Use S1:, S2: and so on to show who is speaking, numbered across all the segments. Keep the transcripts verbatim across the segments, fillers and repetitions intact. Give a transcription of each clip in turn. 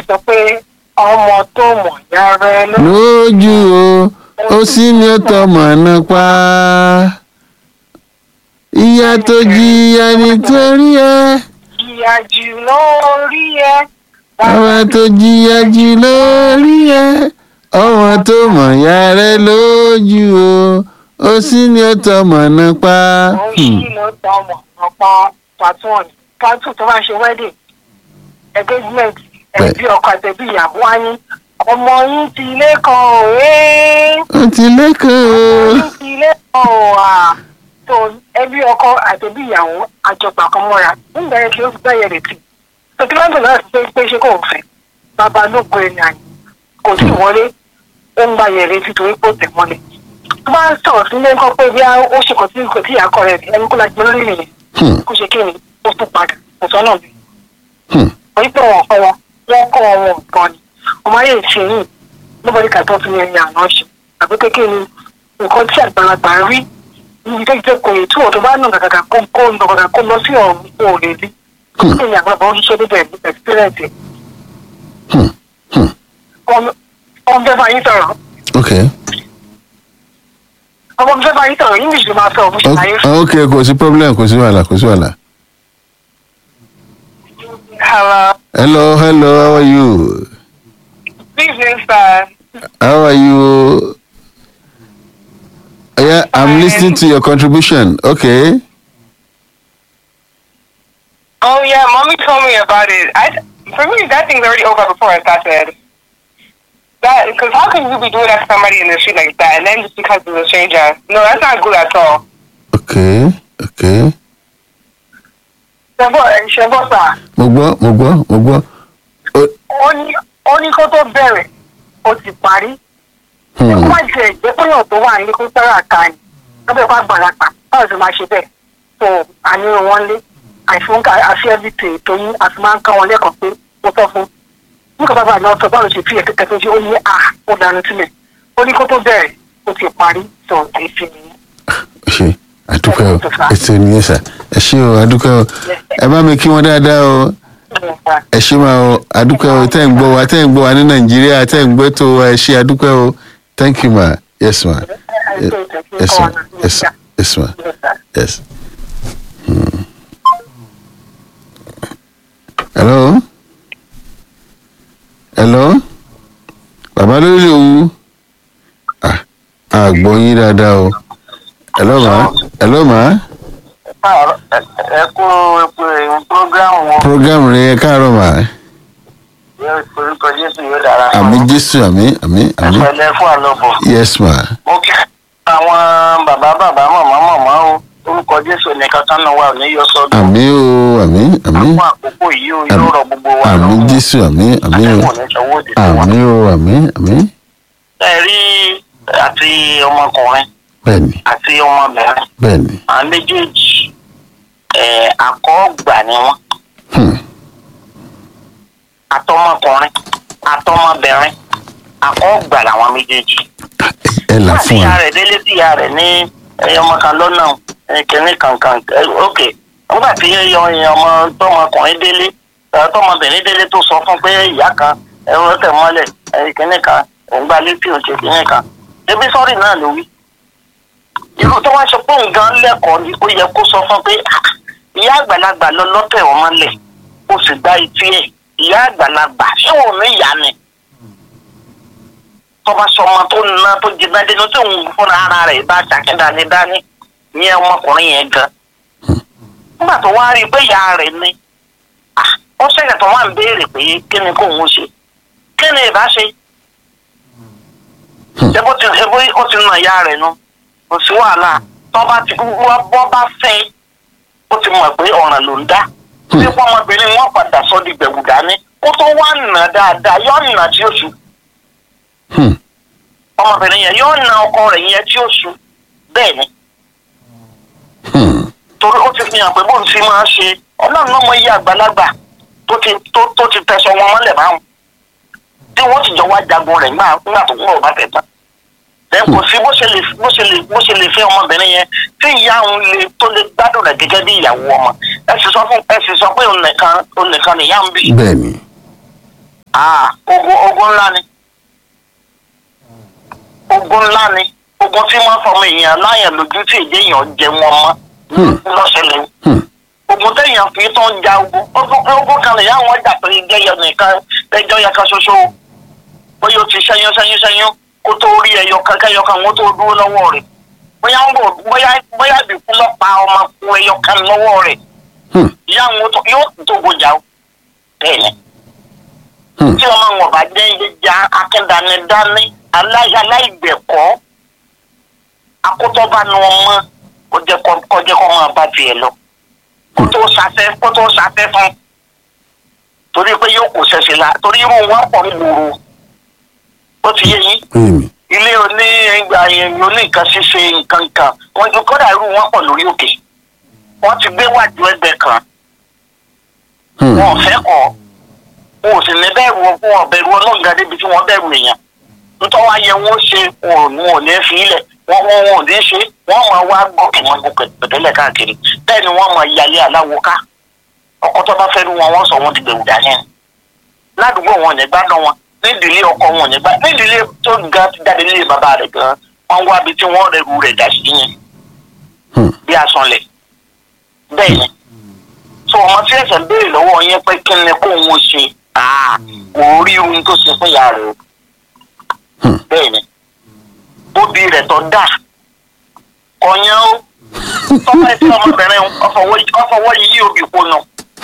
S1: sọ pé ọmọ tó mọ̀ yára ló.
S2: lójú o ó sì ní ọ̀tọ̀ mọ̀nà pa ìyá tó jìyà nítorí ẹ
S1: Ìyá jù lórí ẹ.
S2: bàbá tó jìyà jù lórí ẹ ọmọ tó mọ̀ ìyá rẹ lójú o ó sì ní ọ̀tọ̀ mọ̀nà pa.
S1: Ó yí ló tọ́ ọmọ ọ̀pá pàtó ọ̀nì. Pàtó tó bá ṣe wedding. Engagement ẹbí ọkọ àtẹbí ìyàwó wá ní ọmọ yín ti ilé kan òwe.
S2: ó ti lẹ́kọ̀ọ́.
S1: Ọmọ yín ti ilé kan òwà. So ẹbí ọkọ àtẹbí ìyàwó àjọpọ̀ kan mọ́ra. Nígbà yẹn kí ó fi bẹ́yẹ̀ rẹ̀ tì. Tòkí lọ́dún náà ti pé ṣé kò fẹ́. Bàbá ló gbé ní àyè. Kò sí ìwọlé. Ó ń gba yẹ̀rẹ̀ títorí pé ó tẹ̀ mọ́lẹ̀. Tó bá ń sọ̀rọ̀ sílé ńkọ́ pé bí ó ṣe kò tí kò tí ìyá kọ rẹ̀ ẹni kó láti lórí nìyẹn. Kó ṣe kí ni ó tún padà. Kò sọ náà bí. Orí pé wọn kọ́ wọn, wọ́n kọ́ wọn wọn gan ni. Ọmọ ayé ìṣe yìí, nobody can talk to me ẹni àná ṣe. Àbí kékeré ni nǹkan tí àgbàlagbà rí níbi tó jẹ́ kò yẹ tí wọ́n tó bá nà gàgàgà kó kó nà gàgàgà kó lọ sí ọ̀run kó o lè rí. Kí ni àgbàlagbà ń ṣiṣẹ́ níbẹ̀ experience ẹ̀? Ọmọ fẹ́ bá yín sọ̀rọ̀.
S2: Okay.
S1: Ọmọ fẹ́ bá yín sọ̀rọ̀ English ló máa sọ ọ̀bùn ṣàlàyé.
S2: Okay, kò sí problem, kò sí wàhálà, kò sí wàhálà.
S1: Hello.
S2: Hello, hello, how are you?
S1: Business sir.
S2: How are you? Yeah, I'm listening to your contribution. Okay.
S1: Oh yeah, mommy told me about it. I for me that thing's already over before I started. That because how can you be doing that to somebody in the street like that, and then just because it's a stranger? No, that's not good at all.
S2: Okay, okay.
S1: Ṣẹ́bọ̀ ṣẹ́bọ̀ sà.
S2: Mo gbọ́, mo gbọ́, mo gbọ́.
S1: Ó ní ó ní kó tó bẹ̀rẹ̀, ó ti parí. Ó má jẹ ìgbẹ́ pẹ́yàn tó wà ní kó tẹ́rà ká ni. Wọ́n bẹ̀rẹ̀ bá gbàlagbà, báwo ṣe máa ṣe bẹ́ẹ̀? So àní wọn lé. Àìfúnka àfi everything tó yín àti máa ń ká wọn lẹ́kọ̀ọ́ pé mo tọ́ fún. Nígbà bàbá àná sọ báwo ṣe fi ẹ̀kẹ́kẹ́ tó ṣe ó ní à ó dànù sílẹ̀. Ó ní kó tó bẹ̀rẹ̀, ó ti parí. So èsì nìyẹn.
S2: Ṣé àdúpẹ́ o, ètò ènìyàn sà. Ẹ ṣé o, àdúpẹ́ o. Ẹ bá mi kí wọn dáadáa o. Ẹ ṣé máa o, àdúpẹ́ o. Tẹ́ ń gbọ́ wa, tẹ́ ń gbọ́ wa ní Nàìjíríà, tẹ́ ń gbọ́ tó wa, ẹ ṣé àdúpẹ́ o. Thank you ma. Yes ma. Yes ma. Yes, yes ma. Yes. Hmm. Hello? Hello? Bàbá lórí òun. Ah, àgbọ̀ yín dáadáa o. Hello ma. Hello ma.
S1: Ẹ kú programu wọn.
S2: Program rẹ̀ káàárọ̀ ma.
S1: Orúkọ Jésù yóò dára.
S2: Àmín Jésù, àmín, àmín, àmín.
S1: Ẹ̀fẹ̀lẹ̀ fún àlọ́bọ̀.
S2: Yes ma.
S1: Mo kí àwọn bàbá bàbá màmá màmá o. Orúkọ Jésù nìkan tán náà wà ní yọsọdún.
S2: Àmín o, àmín, àmín.
S1: Àwọn àkókò yìí o yóò rọ gbogbo wa lọ́wọ́.
S2: Àmín Jésù, àmín, àmín o. Àmín o, àmín, àmín.
S1: Ẹ rí àti ọmọkùnrin
S2: Bẹ́ẹ̀ni,
S1: àti ọmọbìnrin.
S2: bẹ́ẹ̀ni.
S1: Àwọn méjèèjì ẹ̀ àkọ́gbà ni wọ́n.
S2: Hmm.
S1: Àtọmọkùnrin àtọmọbìnrin àkọ́gbà làwọn méjèèjì.
S2: Ẹ là
S1: Nígbà tí
S2: fún
S1: ìyá
S2: wa.
S1: rẹ̀ délé tí ìyá rẹ̀ ní ẹyọ ọmọ kan lọ́nà kìnní kankan ok nígbà tí ẹyọ ọmọ tọmọkùnrin délé tọmọbìnrin délé tó sọ fún pé ìyá kan ẹ̀rọ tẹ̀ mọ́lẹ̀ kìnní kan òǹgbà létí òǹṣe kìnní kan ebi sọ́ọ̀rì náà ló wí. irú tó wá ṣe pé òun gan lẹ́kọ̀ọ́ ni ó yẹ kó sọ fún pé ìyá àgbàlagbà lọ lọ́tẹ̀ ọmọ lẹ̀ ó sì gba etí ẹ̀ ìyá àgbàlagbà ṣé òun ní ìyá ni tọ́ba sọmọ tó ná tó jiná dénú tí òun fúnra ara rẹ̀ bá ṣàkíndání dání ní ọmọkùnrin yẹn gan. nígbà tó wá rí i pé ìyá rẹ̀ ni ó ṣẹ̀ṣẹ̀ tó wá ń béèrè pé kí ni kóun ó ṣe kí ni ìbá ṣe. ṣé bó ti ṣe bó ó ti nà ìyá rẹ̀ nu kò sí wàhálà tọ́ba ti bọ́ bá fẹ́ ó ti mọ̀ pé ọ̀ràn ló ń dá. bí ọmọbìnrin wọn padà sọ di gbẹ̀wù dání kó tó wá nà dáadáa yọ nà tí ó ṣù. ọmọbìnrin yẹn yóò na ọkọ rẹ̀ yẹn tí ó sùn bẹ́ẹ̀ ni. torí ó ti fi hàn pé bóun ti máa ṣe ọlọ́run náà mọ iye àgbàlagbà tó ti tó tó ti tẹ̀sọ̀ wọn mọ́lẹ̀ báwọn tí wọ́n ti jọ wá jagun rẹ̀ nígbà nígbà tó kúrò bá tẹ̀ tán. ẹ kò sí bó ṣe lè bó ṣe lè bó ṣe lè fẹ́ ọmọbìnrin yẹn tí ìyá òun lè tó lè gbádùn rẹ̀ gẹ́gẹ́ bí ìyàwó ọmọ ẹ sì sọ fún ẹ sì sọ pé òun nìkan òun nìkan nìyá ń bí.
S2: Bẹ́ẹ̀ni.
S3: ah ogun ogun ńlá ni ogun ńlá ni ogun tí wọ́n fọmọ èèyàn láyàn lójú tí èdè èèyàn jẹ wọn mọ́ lọ́sẹ̀lẹ̀ ogun téèyàn fi tó ń ja ogun ogun kan lè yá àwọn ọjà pé jẹyọ nìkan ẹjọ́ yẹ kan ṣoṣo bóyá o ti ṣẹ́yún ṣẹ́yún ṣẹ́yún kó tó rí ẹyọ kankan ẹyọ kan wọ́n tó dúró lọ́wọ́ rẹ̀ bóyá ń bò bóyá bóyá ìbìkú lọ pa ọmọ kú ẹyọ kan lọ́wọ́ rẹ̀ ìyá àwọn yóò tó gbòjà o bẹ́ẹ̀ ni tí ọmọ wọn bá jẹ́ ìjà akẹ́dánidání aláìgbẹ̀kọ́ akótọ́bánu ọmọ kọjẹ́ kọ́ máa bá tiẹ̀ lọ kó tó ṣàfẹ́ kó tó ṣàfẹ́ fún torí pé yóò kó ṣẹ̀ṣẹ̀ la torí irú wọn pọ̀ ń gbòòrò ó ti yé yín ilé oní ìgbà yẹn oní nǹkan ṣíṣe nǹkan kan wọn ju kọ́dà irú wọn pọ̀ lórí òkè wọ́n ti gbé wájú ẹgbẹ́ kan wọn ò fẹ́ kọ́ wọn ò sì ní bẹ́ẹ̀rù fún ọ̀bẹ̀rù ọlọ́ǹgá débi tí wọ́n bẹ̀rù èèyàn nítorí wáyé wọn ṣe wọn ò ní fi ilẹ̀ wọn wọn wọn ò ní ṣe wọn máa wá gòkè wọn gòkè pẹ̀tẹ́lẹ̀ káàkiri bẹ́ẹ̀ ni wọ́n máa yalé aláwo ká ọkọ tó bá fẹ́ rú wọn wọ́n sọ wọn ti gbẹ̀wù dání ládùúgbò wọn ò ní gbádùn wọn nídìílé ọkọ wọn ò ní gbádùn nídìílé tó ga jáde nílé bàbá rẹ̀ gan wọn wá bi tí wọ́n rẹ̀ rú rẹ̀ dà sí yẹn bí asanlẹ̀ bẹ́ẹ̀ ni so ọmọ tí ẹ̀sẹ̀ béèrè lọ́wọ́ yẹn pé kí ni kó ń ṣe kò rí ohun tó ṣe fún ìyá rẹ̀ bẹ́ẹ̀ ni obì rẹ̀ tó dà ọ̀yàn ó tọ́pẹ́ tí ọmọbìnrin ọfọwọ́ yìí obì kó nù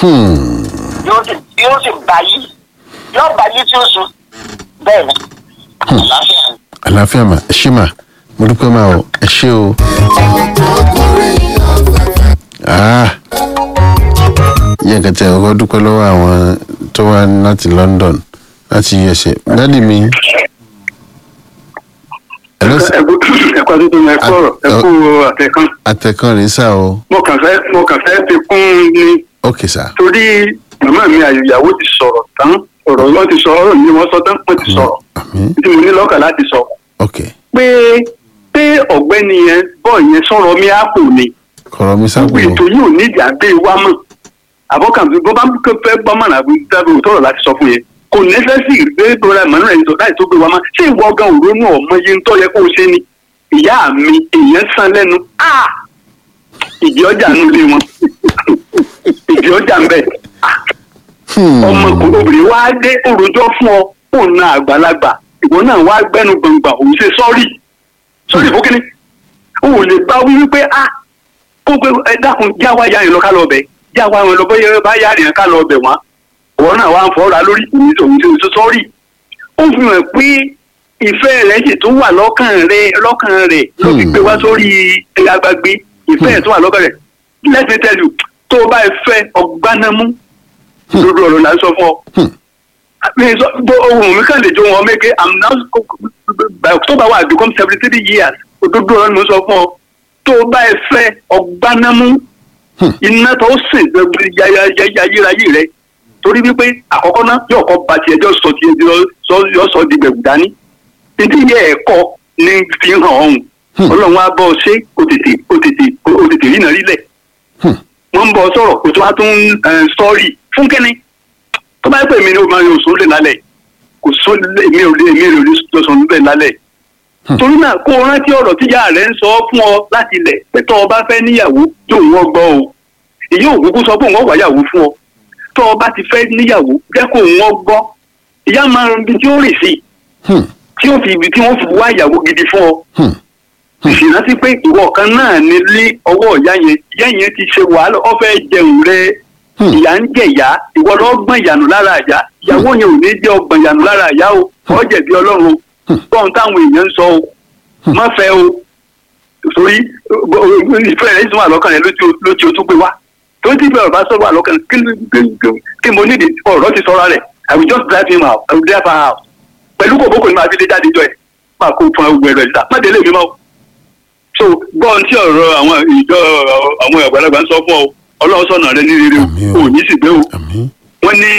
S3: yóò sì bá yí yóò bá yí tí ó sùn bẹ́ẹ̀ ni àlàáfíà ni.
S2: àlàáfíà mà ẹ ṣé mà mo dúpẹ́ mà o ẹ ṣé o. yẹ kẹtẹ ọkọ dúpẹ́ lọ́wọ́ àwọn tó wá láti London láti U S A dádì mi.
S4: ẹ̀kọ́ tó tó yẹ kọ́ ẹ̀kú àtẹ̀kán.
S2: àtẹ̀kán rèé sá o.
S4: mo kàn fẹ́ mo kàn fẹ́ fi kún ní.
S2: ok sá.
S4: torí màmá mi àyòyàwó ti sọ̀rọ̀ tán ọ̀rọ̀ wọn ti sọ ọ̀rọ̀ yìí wọ́n sọ tán wọ́n ti sọ̀rọ̀ tí mo ní lọ́kàn láti sọ.
S2: ok.
S4: pé pé ọ̀gbẹ́ni yẹn bọ́ yẹn sọ̀rọ̀ mi àpò ni.
S2: kọ̀rọ̀ mi sápò.
S4: ètò yìí ò ní ìdí àgbé wa mọ̀ àbọ̀kàn bó bá fẹ́ gbọ́mọ̀nà àbí tọ̀rọ̀ láti sọ fún yẹn kò nẹ́sẹ̀sì gbé bọ́lá ìmọ̀nà ẹ̀yìn tó láì tó gbé wa mọ́ ṣé ìwọ gan òrónú ọmọ yẹn tó yẹ kó o ṣe ni ìyá mi èèyàn san lẹ́nu ìdí ọjà nù lé wọn ìdí ọjà ń bẹ ọmọ obìnrin wa dé òròjọ́ fún ọ òun náà àgbàlagbà ìwọ náà wá gbẹnu gbọ̀ngbà òun ṣe sọ́ọ̀rì sọ́ọ̀rì fún kínní òun lè bá wí wípé a kó pé ẹ dákun jáwá ya yẹn lọ ká lọ bẹ jáwá yẹn lọ bóyá bá yá yẹn ká lọ bẹ wọn ọ̀rọ̀ náà wà ń fọ́ra lórí òun ṣe sọ́ọ̀rì ó fi hàn pé ìfẹ́ rẹ̀ sì tún wà lọ́kàn rẹ̀ lọ́kàn rẹ̀ ló fi gbé wá sórí agbágbé ìfẹ́ rẹ̀ tún wà lọ́kàn rẹ̀ let me tell you tó o bá fẹ́ ọgbánámú lórí ọ̀rọ̀ là ń sọ fún ọ. ohun mi kàn lè jó wọn méke i'm now by October one I become seventy three years òdodo ọ̀rọ̀ ni mo sọ fún ọ tó o bá fẹ́ ọgbánámú iná tó sìn yayayayayé rẹ̀ torí wípé àkọ́kọ́ náà yóò kọ́ ba tiẹ̀ jọ sọ tiẹ̀ yọ sọ di gbẹ̀gùn dání títí yẹ ẹ̀kọ́ ní fi hàn ọ̀hún ọlọ́run á bọ́ ọ ṣé o tètè o tètè o tètè rí náà rí lẹ̀ wọ́n ń bọ̀ sọ̀rọ̀ kò tó wá tún sọ́ọ̀rì fún kẹ́ni tó bá pè mí ní o máa yọ sùn lè lálẹ́ kò sọ èmi ò lè èmi ò lè lọ sùn lè lálẹ́ torí náà kó o rántí ọ̀rọ̀ tíjà rẹ̀ ń sọ fún ọ láti ilẹ̀ pé tó o bá fẹ́ níyàwó yóò wọ́n gbọ́ o èyí ò kúkú sọ pé òun wà yàwó fún ọ tó o bá ti fẹ́ níyàwó jẹ́ kó wọ́n gbọ́ ìyá máa ń bi tí ó rì sí tí ó fi ibi tí wọ́n fi wá ìyàwó gidi fún ọ. ìṣìrántí pé ìwọ kan náà ní lé ọwọ́ ìyá yẹn ìyá yẹn ti ṣe wàhálà ó fẹ́ jẹun rẹ ìyá ń jẹ ìyá ìwọ lọ gbọ́n ìyànú lára ìyá ìyàwó yẹn ò ní jẹ́ ọgbọ̀n ìyànú lára ìyá o ọ jẹ̀bi ọlọ́run o bọ́ọ̀n táwọn èèyàn ń sọ o má fẹ́ o torí ìfẹ́ rẹ̀ sì wà lọ́kàn rẹ̀ lójú o tún gbé wá tó ti bẹ̀rẹ̀ bá sọ̀rọ̀ àlọ́kàn kí mo nídìí ọ̀rọ̀ ti sọ́ra rẹ̀ I will just drive him out I will drive her out pẹ̀lú kò bókò ní máa fi lé jáde jọ ẹ̀ máa kó fún ẹgbẹ́ ẹ̀rọ ìta má délé mi mọ́. so gbọ́n tí ọ̀rọ̀ àwọn ìjọ àwọn àgbàlagbà ń sọ fún ọ ọlọ́run sọ̀nà rẹ ní rere o ò ní sì gbé o wọ́n ní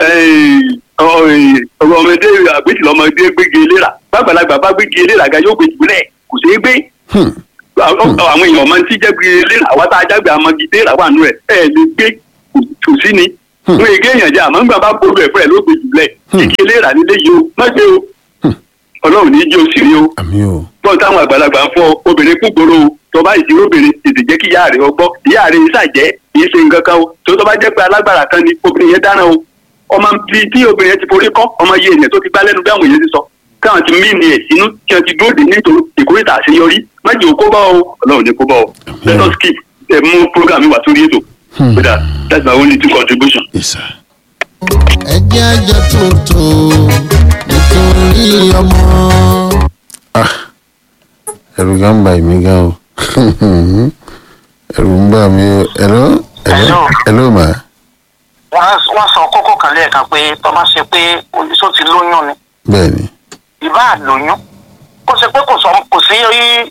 S4: ọmọdé àgbèjì lọ́mọdé gbégi eléra bàgbàlagbà bá gbégi eléra ga yóò gbé jùlẹ̀ kò sí gbé àwọn èèyàn máa ń tí jẹ́ gbé eléra àwa tá a jágbe àmọ́gi eléra wà nù rẹ̀ ẹ̀ lè gbé kò sí ni wọn èké èèyàn jà àmọ́ nígbà bá gbóòrò ẹ̀fọ́ ẹ̀ ló gbé jùlẹ̀ kíkí eléra nílé yìí o má gbé o ọlọ́run ní í jẹ́ òsì rí o
S2: àmì o.
S4: bọ́n táwọn àgbàlagbà ń fọ obìnrin kúgbòrò o tó bá ìdí obìnrin tètè jẹ́ kí ìyá rẹ̀ ọgbọ́ ìyá rẹ̀ ìsàjẹ́ kì í ṣe nǹkan kan o tó tó bá jẹ́ pé alágbára kan ni obìnrin yẹn dáná o ọmọ bíi tí obìnrin yẹn ti forí kọ́ ọmọ yìí ènìyàn tó ti gbá lẹ́nu bí àwọn èèyàn ti sọ káwọn ti mí ni ẹ̀ sínú kí wọ́n ti dúró dé nítorí ìkórìtà àṣeyọrí má jẹ́ òkó bá o ọlọ́run ní kó bá o let us keep ẹ̀ mú program wa sórí ètò so that that's my only two contribution.
S2: Yes, sir.
S5: ẹ jẹ́ àjọ tuntun nítorí ọmọ.
S2: ah ẹ̀rù gan ń bà mí gan o ẹ̀rù ń bà mí o hello hello hello ma.
S3: wọ́n sọ kókó kan lẹ́ẹ̀kan pé tó bá ṣe pé olùsọ ti lóyún ni
S2: bẹ́ẹ̀ni.
S3: ìbá lóyún kó ṣe pé kò sọ kò sí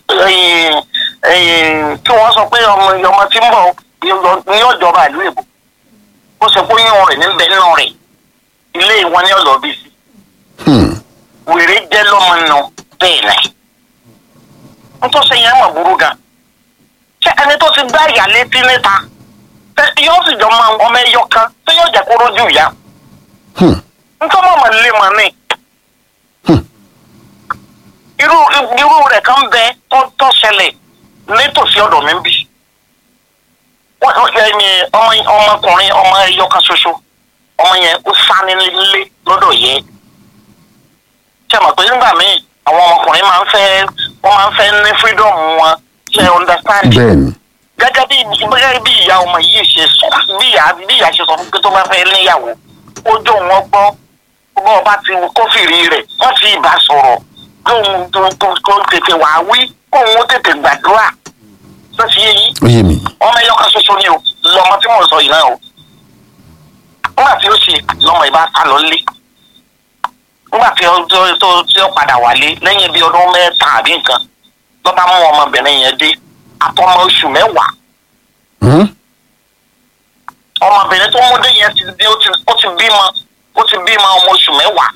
S3: kí wọ́n sọ pé ọmọ ọmọ tí ń bọ̀ ní ọjọba ìlú èbó kó ṣe pé oyún rẹ̀ níbẹ̀ nínú rẹ̀ ilé wọn ní ọlọ́bí sí wèrè jẹ́ lọ́mọ nù bẹ́ẹ̀ náà nítorí sẹ́yìn ẹ̀mọ̀ burú gan ṣé ẹni tó ti gbá ìyá létí níta yóò sì jọ máa ọmọ ẹyọ kan tó yóò jẹ́ kó rójú ìyá nítorí ọmọ ilé mọ̀ ní irú irú rẹ̀ kan bẹ tó ṣẹlẹ̀ nítòsí ọ̀dọ̀ mi ń bì ọmọkùnrin ọmọ ẹyọ kan ṣoṣo ọmọ yẹn ó sá nílé lọ́dọ̀ yẹ ṣe mọ̀ pé nígbà míì àwọn ọmọkùnrin máa ń fẹ́ wọ́n máa ń fẹ́ ní freedom wọn ṣe understand.
S2: bẹ́ẹ̀ni.
S3: gẹ́gẹ́ bí gẹ́gẹ́ bí ìyá ọmọ yìí ṣe sọ bí ìyá bí ìyá ṣe sọ fún pé tó bá fẹ́ níyàwó ó jó wọn gbọ́ gbọ́ ọba ti kófìrí rẹ̀ wọ́n ti ìbá sọ̀rọ̀ kóun tó tètè wá wí kóun ó tètè gbàdúrà tó ti yé yìí.
S2: ó yé mi.
S3: ọmọ ẹyọ kan ṣoṣo ni o lọmọ tí mo sọ yìí náà o nígbà tí ó ṣe lọmọ ìbá sá lọ lé nígbà tí ó tó tí ó padà wálé lẹ́yìn bí ọdún mẹ́ta àbí nǹkan ló bá mú ọmọbìnrin yẹn dé àtọmọ oṣù mẹ́wàá. ọmọbìnrin tó mú dé yẹn ti di ó ti bímọ ó ti bímọ ọmọ oṣù mẹ́wàá.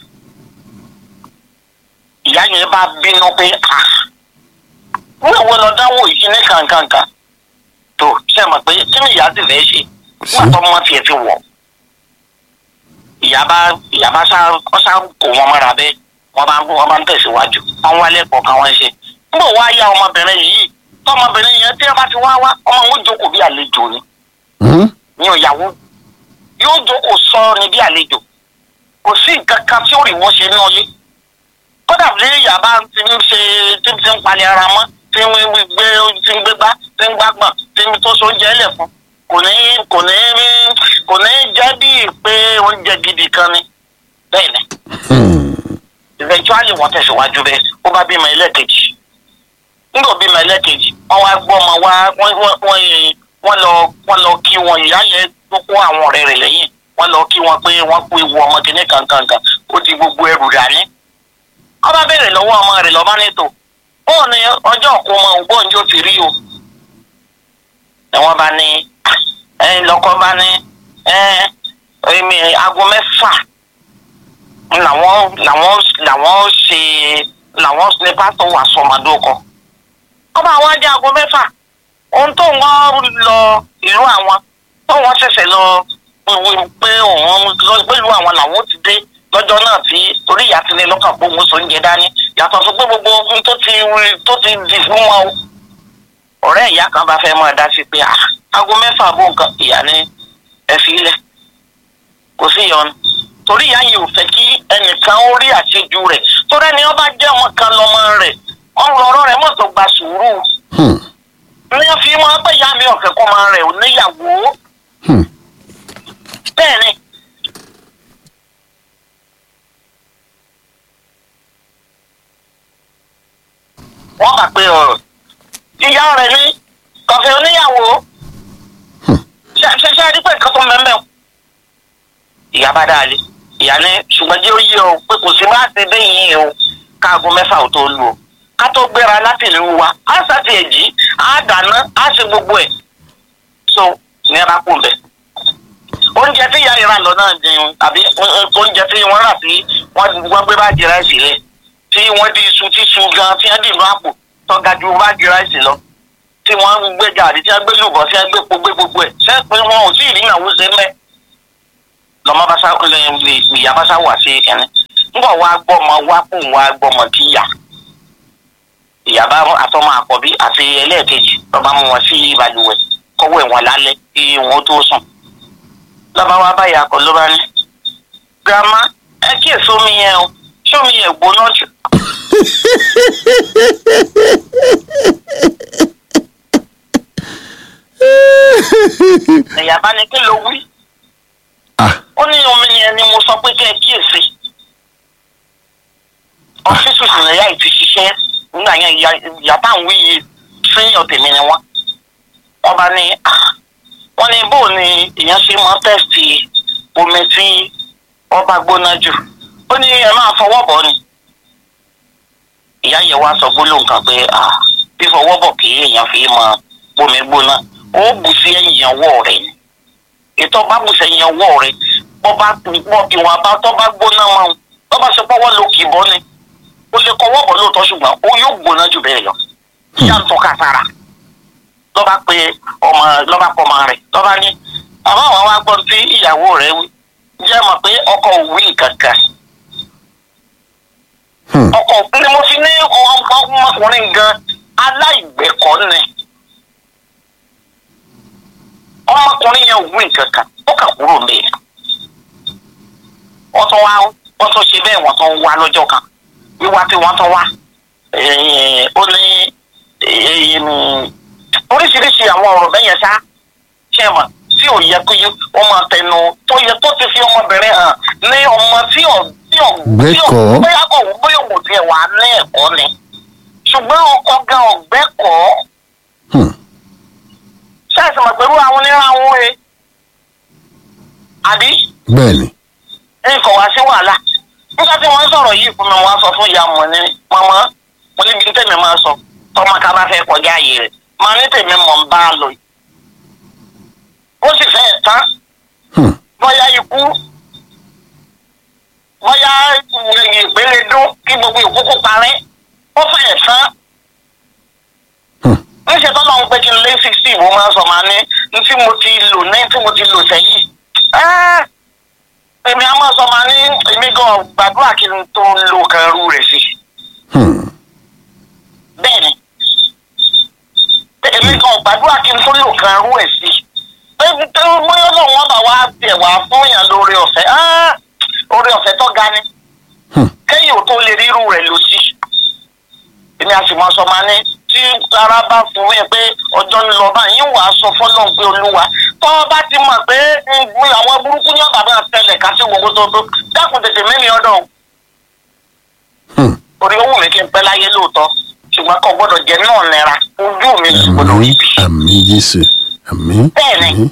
S3: ìyá yẹn bá bínú pé wọ́n ìwé lọ dáwọ́ ìṣiní kankankan tó ṣe mọ̀ pé kí ni ìyá ti fẹ́ ṣe nígbà tó ọmọ tiẹ̀ ti wọ̀. ìyá bá ìyá bá sá ọ sá kó wọn mọ́ra bẹ́ẹ̀ wọ́n bá wọ́n bá ń tẹ̀síwájú àwọn wálé kọ̀ọ̀kan wọ́n ṣe. nígbà wá yá ọmọbìnrin yìí tọmọbìnrin yẹn tí ẹ bá ti wá wá ọmọ wọn jókòó bí àlejò ni. ní ìyàwó yóò jókòó sọ ni bí àlejò kò sí nǹkan kan tí ó rí wọ́n ṣe náà lé. kódà bí ìyá bá ti ń ṣe tí ti ń palẹ̀ ara mọ́ tí ń gbé tí ń gbégbá tí ń gbágbọ̀n tí ń tó so oúnjẹ ẹlẹ̀ fún kò ní kò ní kò ní jẹ́ bíi pé oúnjẹ gidi kan ni bẹ́ẹ̀ ni. eventually wọ́n tẹ̀síwájú bẹ́ẹ̀ ó bá bímọ ẹlẹ́kejì nígbà bímọ ẹlẹ́kejì wọ́n wá gbọ́ ọmọ wá wọ́n lọ wọ́n lọ kí wọn ìyá yẹn tó kó àwọn ọ̀rẹ́ rẹ̀ lẹ́yìn wọ́n lọ kí wọn pé wọ́n kó ewu ọmọ kìíní kankankan ó di gbogbo ẹrù dání. wọ́n bá béèrè lọ́wọ́ ọmọ rẹ̀ lọ́ba nítò bóun ni ọjọ́ òkú ọmọ ògbóǹ jó ti rí o. ni wọ́n bá ní ẹ lọ́kọ́ bá ní ẹ ẹ̀mí aago mẹ́fà làwọn làwọn làwọn ṣe làwọn ní pásítọ̀ wà sọmadó kan. wọ́n bá wọ́n jẹ́ aago mẹ́fà ohun tó wọ́n lọ ìlú àwọn tó wọ́n ṣẹ̀ṣẹ̀ lọ pé òun pẹ̀lú àwọn làwọn ti dé lọ́jọ́ náà tí torí ìyá ti ní lọ́kàn pé òun sóúnjẹ dání yàtọ̀ sí pé gbogbo ohun tó ti tó ti dì fún wọn o. ọ̀rẹ́ ìyá kan bá fẹ́ mọ́ ẹ dá sí pé aago mẹ́fà bó nǹkan ìyá ní ẹ fi ilẹ̀ kò sí ìyọnu torí ìyá yìí ò fẹ́ kí ẹnìkan ó rí àṣejù rẹ̀ torí ẹni ọba jẹ́ ọmọ kan lọ́mọ rẹ̀ ọ̀rọ̀ ọ̀rọ̀ rẹ̀ mọ̀ tó gba sùúrù. ní wọ́n fi máa bẹ́ ìyá mi ọ̀fẹ́ kọ́ máa rẹ̀ ò níyàwó. bẹ́ẹ̀ ni. wọ́n kà pé ọ̀rọ̀ ìyá rẹ̀ ní kọ̀fẹ́ oníyàwó ṣe ṣe rí pé nǹkan tó mẹ́mẹ́ o. ìyá bá dáa lé ìyá ní ṣùgbọ́n jẹ́ ó yé o pé kò sí bá ti dé yìí o káago mẹ́fà ò tó lù o ká tó gbéra láti ìlú wa á sàti ẹ̀jí á dáná á ṣe gbogbo ẹ̀ so ní ẹ bá kú bẹ́ẹ̀. oúnjẹ tí ìyá ìran lọ náà dín àbí oúnjẹ tí wọ́n rà sí wọ́n gbé báàgì ráìsì rẹ̀ tí wọ́n di iṣu tí iṣu gan tí wọ́n dì inú àpò tó ga ju báàgì ráìsì lọ tí wọ́n gbé gàrí tí wọ́n gbé lùbọ̀ tí wọ́n gbé po gbé gbogbo ẹ̀ ṣé pé wọn ò tí ì rí ìnáwó ṣe mẹ́ lọ́mọ bá sá ìyá bá sá wà sí kẹ́ni nígbà wá gbọ́mọ wá kó wá gbọ́mọ kíyà ìyá bá àtọ́mọ àkọ́bí àti ẹlẹ́ẹ̀kejì lọ́ba mú wọn sí ìbàlùwẹ̀ kọ́wọ́ ẹ̀wọ̀n lálẹ́ kí wọ́n tó sùn lọ́ba wá báyà kọ́ ló bá ní grandma ẹ kí èso mi yẹn o sómi yẹn gbóná jù. ìyá bá ní kí ló wí ó ní omi yẹn ni mo sọ pé kẹ́ ẹ kíyèsí ọ́fíìsì ìsìnlẹ̀yà ìti ṣiṣẹ́ nígbà yẹn ìyá bá ń wí yìí senior tèmi ni wọ́n wọ́n bá ní wọ́n ní bó ni èèyàn ṣe mọ́ tẹ́sítì omi tí wọ́n bá gbóná jù ó ní ẹ máa fọwọ́ bọ̀ ni ìyá yẹn wá sọ gbólóhùn kan pé fífọwọ́ bọ̀ kì í èèyàn fi mọ omi gbóná ó bù sí ẹ̀yìn ọwọ́ rẹ̀ ni ètò bá bù sí ẹ̀yìn ọwọ́ rẹ̀ bọ́ bá pọ̀ ìwọ̀n bá tọ́ bá gbóná mọ́ ọ́n bọ́ bá ṣe pọ́wọ́ ló kì í bọ́ ni ó lè kọ́wọ́ bọ̀ lóòótọ́ ṣùgbọ́n ó yóò gbóná jù bẹ́ẹ̀ lọ ìyá ń tọ́ka sára lọ́ba pé ọmọ lọ́ba pọ̀ ọmọ rẹ̀ lọ́ba ní àwọn àwọn wa gbọ́ tí ìyàwó rẹ̀ wí jẹ́ mọ̀ pé ọkọ òwì kankan ọkọ ni mo fi ní ọmọkùnrin gan aláìgbẹ̀kọ́ ni ọmọkùnrin yẹn òwì kankan ó kà kúrò lé wọ́n tún wá wọ́n tún ṣe bẹ́ẹ̀ wọ́n tún wá lọ́jọ́ kan wíwá tí wọ́n tún wá ó ní oríṣiríṣi àwọn ọ̀rọ̀ bẹ́yẹn ṣá ṣe mọ̀ tí ò yẹ kó wọ́n máa tẹnu tó yẹ tó ti fi ọmọbìnrin hàn ní ọmọ tí ò tí ò tí ò bóyá kò bóyá kò tiẹ̀ wà ní ẹ̀kọ́ ni ṣùgbọ́n ọkọ gan ọ̀gbẹ́kọ̀ọ́ ṣáàṣì mọ̀ pẹ̀lú àwọn onírànwọ́ ẹ àbí.
S2: bẹ́ẹ̀ni.
S3: nǹkan wá sí wàhálà nígbà tí wọ́n sọ̀rọ̀ yìí fún mi wọ́n sọ fún ìyá mọ̀ ní màmá mo níbi tèmi máa sọ tọ́mọ ká bá fẹ́ kọjá ààyè rẹ̀ màá ní tèmi mọ̀ ń bá a lọ yìí. ó sì fẹ́ tán bóyá ikú bóyá ìpele dún kí gbogbo ìkókó parẹ́ ó fẹ́ tán. níṣẹ́ tó máa ń pẹ́ kí n lé sixty ìwọ máa sọ máa ní tí mo ti lò ní tí mo ti lò sẹ́yìn. èmi á máa sọ máa ní èmi gan gbàdúrà kí n tó lo kan rú rẹ̀ sí. bẹ́ẹ̀ni èmi gan gbàdúrà kí n tó lò kan rú ẹ̀ sí. bóyá lọ́wọ́ bá wá tiẹ̀ wá fún yàn lórí ọ̀fẹ́ orí ọ̀fẹ́ tó ga ni kéyìn ò tó lè rírú rẹ̀ lò sí. èmi á sì máa sọ máa ní tí ara bá fún mi pé ọjọ́ ń lọ báyìí wàá sọ fọ́lọ́ pé olúwa tó o bá ti mọ̀ pé àwọn burúkú ní ọ̀bà náà tẹ̀lẹ̀ ká sí gbogbo tó tó dákun tètè mímí ọ̀dọ̀ o. orí owó mi kí n pẹ́ láyé lóòótọ́ ṣùgbọ́n kò gbọ́dọ̀ jẹ́ náà nira ojú mi gbọ́dọ̀ rí bí.
S2: àmín jésù àmín.
S3: bẹ́ẹ̀ni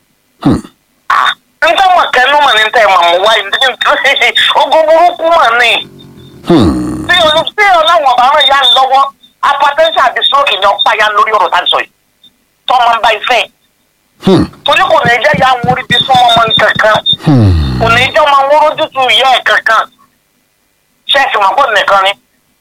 S3: n tẹ́ mọ̀ kẹ́nu mọ̀ ní tẹ́ mọ̀ mọ̀ wáyé ogun burúkú mọ̀ ní. tí ọlọ́wọ̀n bá rán ìyá lọ́wọ́ apatẹ́ńsì àti stroke ni ọ̀pá ya lórí ọ̀rọ̀ tá a sọ yìí tọ́ máa ń bá ìfẹ́ torí kò ní jẹ́ ya ń wúrí bí súnmọ́ ọmọ kankan kò ní jẹ́ ọmọ wúrú tútù ìyá ẹ̀ kankan ṣẹ́ẹ̀sì mọ̀ kó nìkan ni.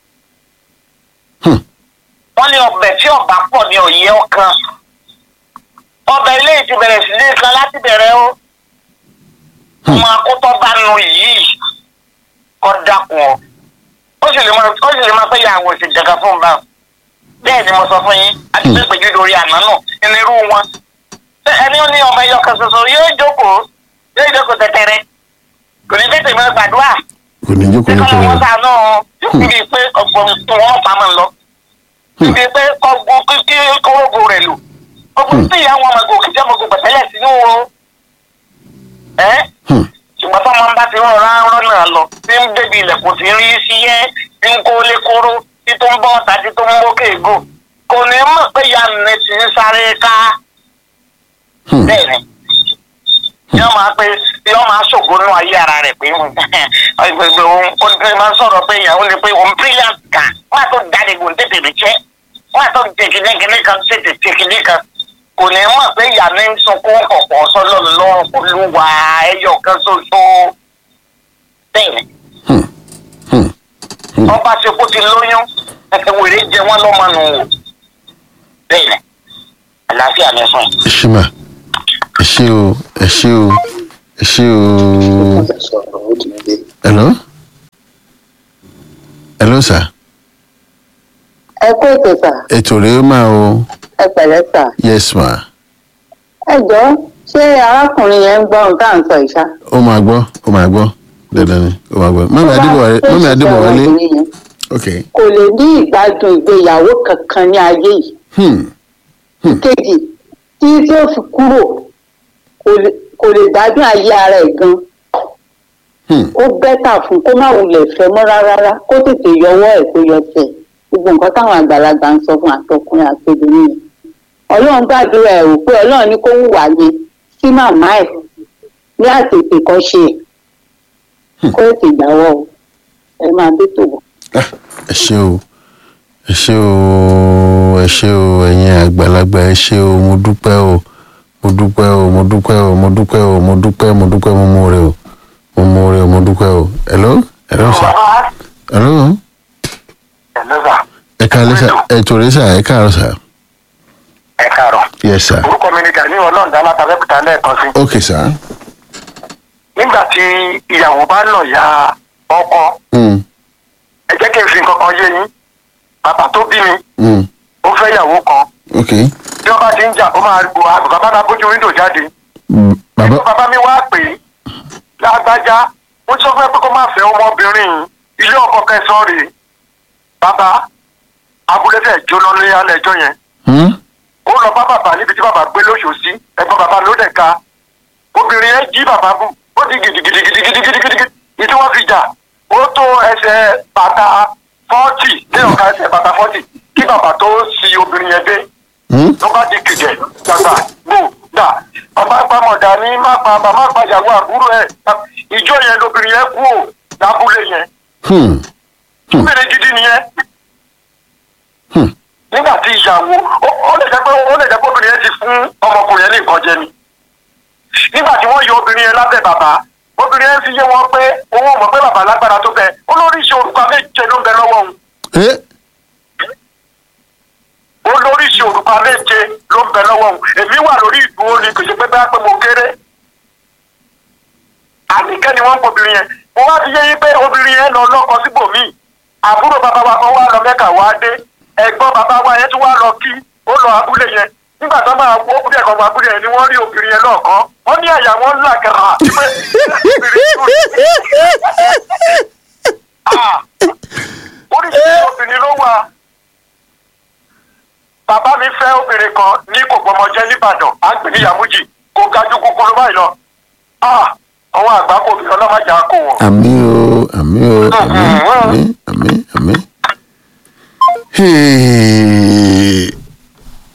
S3: wọ́n ní ọbẹ̀ tí ọba pọ̀ ní òye ọ̀kan ọbẹ̀ ilé ti bẹ̀rẹ̀ sí ní kan láti bẹ̀rẹ̀ o ọmọ akótọ́ bá nu yìí kọ́ dákun ọ ó sì lè máa ó sì lè máa fẹ́ ya àwọn òsì jẹ̀ka fún un báwọn bẹ́ẹ̀ ni mo sọ fún yín àti pé pèjú lórí àná náà nínú irú wọn ẹni ó ní ọmọ ẹyọ kan ṣoṣo yóò jókòó yóò jókòó tẹtẹrẹ kò ní tètè máa gbàdúrà
S2: kò ní jókòó ní
S3: tẹtẹrẹ wọn sànú níbi pé ọgbọ̀n tó wọn fà máa ń lọ níbi pé ọgbọ̀n kí kórógò rẹ̀ lò ọgbọ̀n tí ìyá wọn máa gòkè jẹ́ ọmọ gòkè tẹ́lẹ̀ sínú o ẹ́ ṣùgbọ́n tó máa ń bá ti rán rárá náà lọ tí ń débi ilẹ̀kùn tí ń rí sí yẹ́ tí ń kó lé kóró tí tó ń bọ́ ọ̀tá tí tó ń mókè ègò kò ní mọ̀ pé ìyá mi ti ń sáré ká bẹ́ẹ̀ ni yọ́ máa pé yọ́ máa ṣògbónú ayé ara rẹ̀ pé gbogbo òun kò ní máa sọ̀rọ̀ pé ìyàwó ni pé òun brilliant kan wọ́n á tó jáde gùn tètè lè jẹ́ wọ́n á tó tèkìní kan tètè tèkìní kan kò ní mọ̀ pé ìyá mi ń sunkún ọ̀pọ̀ sọ́lọ́ lọ́rùn olúwa ẹyọ kan ṣoṣo bẹ́ẹ̀ ọba ṣe kó ti lóyún wèrè jẹ wọ́n lọ́mọ nù wò bẹ́ẹ̀ ni àlàáfíà ni fún yín.
S2: ẹ ṣé mà ẹ ṣé o ẹ ṣé o ẹ ṣé o. hello hello sir.
S6: ẹ kó ètò sà.
S2: ètò rèé máa o.
S6: ẹ pẹ̀lẹ́ sà.
S2: yes ma.
S6: ẹ jọ ṣé arákùnrin yẹn ń gbọ́ ohun tá à ń sọ ìṣá.
S2: ó máa gbọ́ ó máa gbọ́ dandan ni ó máa gbọ́ mọ́mí adébọ̀wálé mọ́mí adébọ̀wálé ok.
S6: kò lè ní ìgbádùn ìgbéyàwó kankan ní ayé yìí.
S2: Hmm. Hmm.
S6: kejì tí tí ó fi kúrò kò lè kò lè gbádùn ayé ara ẹ̀ gan.
S2: Hmm.
S6: ó bẹ́tà fún kó má wulẹ̀ fẹ́ mọ́ rárá kó tètè yọwọ́ ẹ̀ kó yọ tẹ̀ gbogbo nǹkan táwọn àgbàlagbà ń sọ fún àtọkùnrin àtobìnrin yẹn. ọlọ́run gbàdúrà ẹ̀ wò pé ọlọ́run ní kó wùwà yẹn sí màmá ẹ̀ ní àtètè kan ṣe ẹ̀ kó ètè ìgbàwọ́ o ẹ máa dé tò wọ́.
S2: Ah, ẹ ṣé o ẹ ṣé o ẹ ṣé o ẹ̀yin àgbàlagbà ẹ ṣé o mo dúpẹ́ o mo dúpẹ́ o mo dúpẹ́ o mo dúpẹ́ o mo dúpẹ́ mo dúpẹ́ mo mú rẹ o mo mú rẹ o mo dúpẹ́ o hello hello sir hello
S3: Hello sir.
S2: ẹ káalẹ́ sà ẹ tòrè sà ẹ káàárọ̀ sà.
S3: ẹ káàárọ̀.
S2: yes sir.
S3: orúkọ mi ni Gani ọlọ́ọ̀dá látàbẹ́kúta lẹ́ẹ̀kan sí.
S2: ok sir.
S3: nígbà tí ìyàwó bá nà ya ọkọ
S2: Mm.
S3: ẹ jẹ́ kí n fi nǹkan kan yé yín bàbá tó bí mi
S2: Mm.
S3: ó fẹ́ ìyàwó kan
S2: ok.
S3: tí wọ́n bá ti ń jà ó máa gbọ́ àgùkà bá bójú wíńdò jáde.
S2: Mm. bàbá
S3: bàbá mi wá pè é lágbájá ó sọ fún ẹ pé kó má fẹ́ ọmọbìnrin yìí ilé ọkọ kẹsàn-án rèé bàbá abúlé fẹ́ jóná ní alẹ́ ẹjọ́ yẹn
S2: Hmm?
S3: ó lọ bá bàbá níbi tí bàbá gbé lóṣooṣì ẹ̀gbọ́n bàbá ló dẹ̀ ka obìnrin yẹn jí bàbá bù ó di gidigidigidigidigidigidi ní tí wọ́n fi jà ó tó ẹsẹ̀ bàtà fọ́ọ̀tì ní ọ̀ka ẹsẹ̀ bàtà fọ́ọ̀tì kí bàbá tó si obìnrin yẹn dé
S2: Hmm?
S3: ló bá di kìjẹ gbàgbà gbò dà bàbá pamọ̀dà ní má pa bàbá pàjáwó àbúrò ẹ̀ ìjọ yẹn lobìnrin yẹn kú ò lábúlé yẹn
S2: Hmm.
S3: obìnrin gidi nìyẹn
S2: Hmm.
S3: nígbà tí ìyàwó ó- ó lè jẹ́ pé ó lè jẹ́ pé obìnrin yẹn ti fún ọmọkùnrin yẹn ní nǹkan jẹ ni nígbà tí wọ́n yọ obìnrin yẹn lábẹ́ bàbá obìnrin yẹn fi yé wọn pé owó mọ̀ pé bàbá lágbára tó bẹ́ẹ̀ olóríṣi òrùka méje ló ń bẹ lọ́wọ́ òun
S2: Eh?
S3: olóríṣi òrùka méje ló ń bẹ lọ́wọ́ òun èmi wà lórí ìdúró ni kò ṣe pé bá pé mo kéré àníkẹ́ ni wọ́n ń pọ̀ obìnrin yẹn mo wá fi yé yín pé obìnrin yẹn lọ lọ́kọ síbòmíì àbúrò bàbá wa kan wá lọ mẹ́kà wá dé ẹ̀gbọ́n bàbá wa yẹn tún wá lọ kí ó lọ abúlé yẹn nígbà tó máa wó kúrẹ́ kan abúlé yẹn ni wọ́n rí obìnrin yẹn lọ́ọ̀kan wọ́n ní àyà wọn ńlá kẹrà pé Ah, oríṣiríṣi obìnrin ló wà bàbá mi fẹ́ obìnrin kan ní kògbọmọjẹ́ nìbàdàn àgbè ní yàmújì kò ga ju kúkúrú báyìí lọ Ah, àwọn àgbà kò bí ọlọ́mọdé á kó wọn.
S2: àmì o àmì o àmì àmì àmì àmì. Hey.